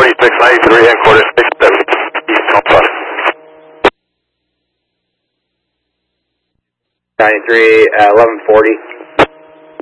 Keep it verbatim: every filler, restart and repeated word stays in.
forty-six ninety-three and quarter six seven East Northwest. ninety-three, uh, eleven forty.